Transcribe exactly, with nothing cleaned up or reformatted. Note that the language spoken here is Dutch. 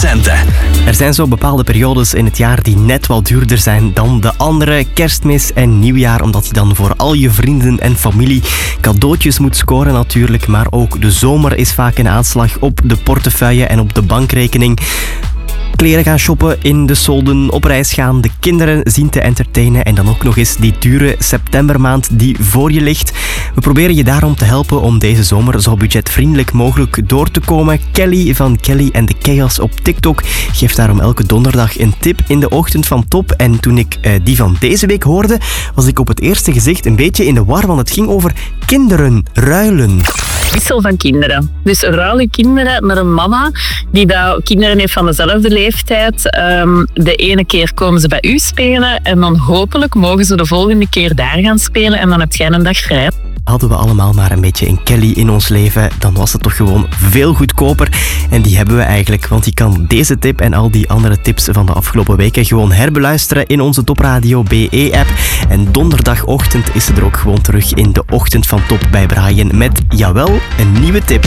centen. Er zijn zo bepaalde periodes in het jaar die net wat duurder zijn dan de andere. Kerstmis en nieuwjaar, omdat je dan voor al je vrienden en familie cadeautjes moet scoren natuurlijk. Maar ook de zomer is vaak een aanslag op de portefeuille en op de bankrekening. Kleren gaan shoppen, in de solden, op reis gaan, de kinderen zien te entertainen en dan ook nog eens die dure septembermaand die voor je ligt. We proberen je daarom te helpen om deze zomer zo budgetvriendelijk mogelijk door te komen. Kelly van Kelly en de Chaos op TikTok geeft daarom elke donderdag een tip in de ochtend van Top. En toen ik uh, die van deze week hoorde, was ik op het eerste gezicht een beetje in de war, want het ging over kinderen ruilen. Wissel van kinderen. Dus ruilen kinderen naar een mama die dat kinderen heeft van dezelfde leeftijd. Um, de ene keer komen ze bij u spelen en dan hopelijk mogen ze de volgende keer daar gaan spelen en dan heb jij een dag vrij. Hadden we allemaal maar een beetje een Kelly in ons leven, dan was het toch gewoon veel goedkoper. En die hebben we eigenlijk, want je kan deze tip en al die andere tips van de afgelopen weken gewoon herbeluisteren in onze Top Radio B E-app. En donderdagochtend is ze er ook gewoon terug in de ochtend van Top bij Brian met, jawel, een nieuwe tip.